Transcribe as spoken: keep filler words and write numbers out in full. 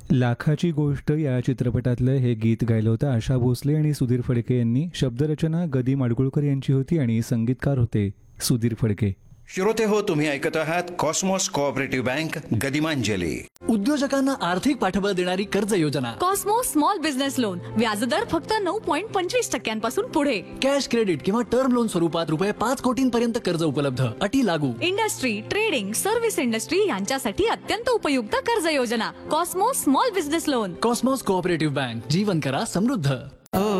लाखाची गोष्ट या चित्रपटातलं हे गीत गायलं होतं आशा भोसले आणि सुधीर फडके यांनी. शब्दरचना गदी माडगुळकर यांची होती आणि संगीतकार होते सुधीर फडके. श्रोते हो, तुम्ही ऐकत आहात कॉस्मॉस कोऑपरेटिव्ह बँक गदिमांजली. उद्योजकांना आर्थिक पाठबळ देणारी कर्ज योजना. कॉस्मोस स्मॉल बिझनेस लोन, व्याजदर फक्त नऊ पॉईंट पंचवीस टक्क्यांपासून पुढे. कॅश क्रेडिट किंवा टर्म लोन स्वरूपात रुपये पाच कोटींपर्यंत कर्ज उपलब्ध. अटी लागू. इंडस्ट्री, ट्रेडिंग, सर्व्हिस इंडस्ट्री यांच्यासाठी अत्यंत उपयुक्त कर्ज योजना. Cosmos small business loan. Cosmos cooperative bank. जीवन करा समृद्ध.